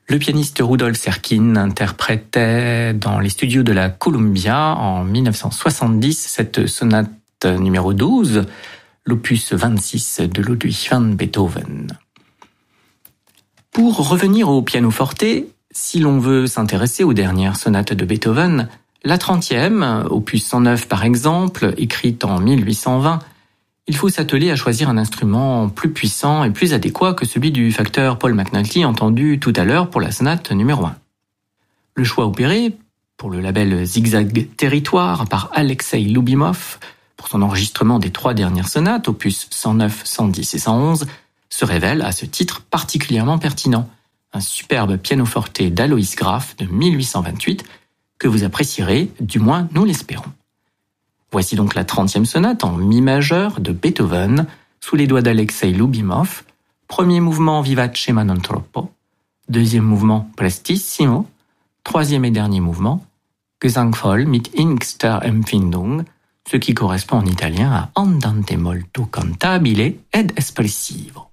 Le pianiste Rudolf Serkin interprétait dans les studios de la Columbia en 1970 cette sonate numéro 12, l'opus 26 de Ludwig van Beethoven. Pour revenir au pianoforte, si l'on veut s'intéresser aux dernières sonates de Beethoven, la 30e, opus 109 par exemple, écrite en 1820, il faut s'atteler à choisir un instrument plus puissant et plus adéquat que celui du facteur Paul McNulty entendu tout à l'heure pour la sonate numéro 1. Le choix opéré, pour le label Zigzag Territoire par Alexei Loubimov, pour son enregistrement des 3 dernières sonates, opus 109, 110 et 111, se révèle à ce titre particulièrement pertinent. Un superbe pianoforte d'Alois Graf de 1828 que vous apprécierez, du moins nous l'espérons. Voici donc la 30e sonate en mi majeur de Beethoven, sous les doigts d'Alexei Loubimov. Premier mouvement vivace ma non troppo, deuxième mouvement prestissimo, troisième et dernier mouvement gesangvoll mit innigster Empfindung, ce qui correspond en italien à andante molto cantabile ed espressivo.